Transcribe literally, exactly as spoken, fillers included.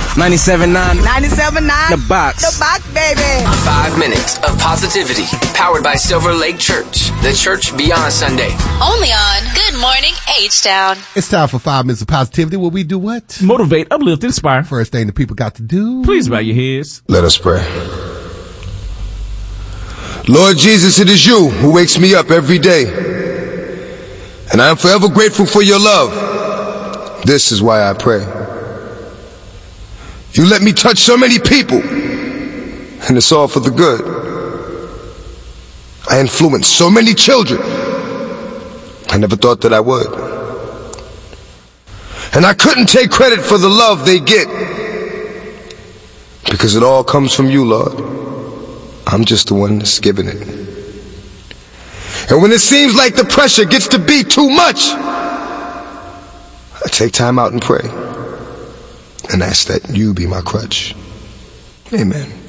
ninety-seven point nine. ninety-seven point nine. The Box. The Box, baby. Five minutes of positivity, powered by Silver Lake Church, the church beyond Sunday. Only on Good Morning H-Town. It's time for five minutes of positivity where we do what? Motivate, uplift, inspire. First thing the people got to do. Please bow your heads. Let us pray. Lord Jesus, it is you who wakes me up every day, and I am forever grateful for your love. This is why I pray. You let me touch so many people, and it's all for the good. I influenced so many children. I never thought that I would. And I couldn't take credit for the love they get, because it all comes from you, Lord. I'm just the one that's giving it. And when it seems like the pressure gets to be too much, I take time out and pray, and ask that you be my crutch. Amen.